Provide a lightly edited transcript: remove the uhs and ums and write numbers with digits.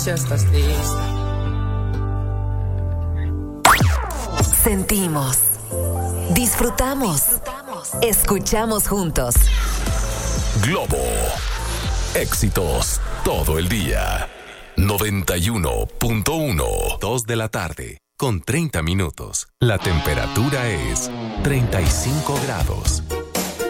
si estás lista. Sentimos, disfrutamos, escuchamos juntos. Globo. Éxitos todo el día. 91.1. 2 de la tarde, con 30 minutos. La temperatura es 35 grados.